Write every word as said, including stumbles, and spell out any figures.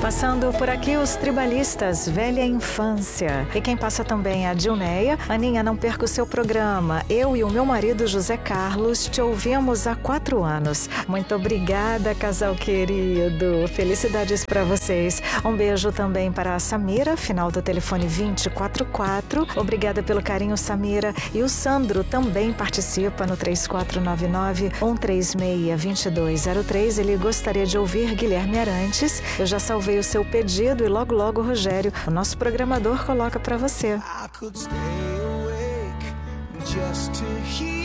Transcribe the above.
Passando por aqui os tribalistas, velha infância. E quem passa também é a Dilneia. Aninha, não perca o seu programa. Eu e o meu marido José Carlos te ouvimos há quatro anos. Muito obrigada, casal querido. Felicidades para vocês. Um beijo também para a Samira, final do telefone vinte e quatro quatro. Obrigada pelo carinho, Samira. E o Sandro também participa no três quatro nove nove, um três seis, dois dois zero três. Ele gostaria de ouvir Guilherme Arantes. Eu já salvei o seu pedido e logo logo o Rogério, o nosso programador, coloca para você. I could stay awake just to hear